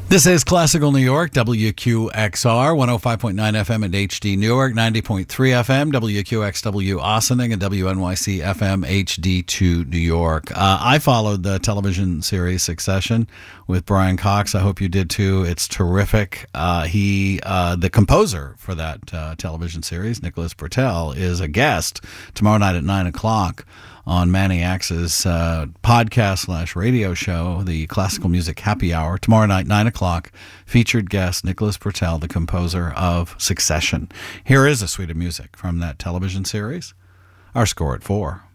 This is Classical New York, WQXR, 105.9 FM at HD Newark, 90.3 FM, WQXW Ossining, and WNYC FM HD2 New York. I followed the television series Succession with Brian Cox. I hope you did too. It's terrific. The composer for that television series, Nicholas Britell, is a guest tomorrow night at 9 o'clock on Manny Axe's podcast/radio show, the Classical Music Happy Hour. Tomorrow night, 9 o'clock, featured guest Nicholas Britell, the composer of Succession. Here is a suite of music from that television series. Our score at 4.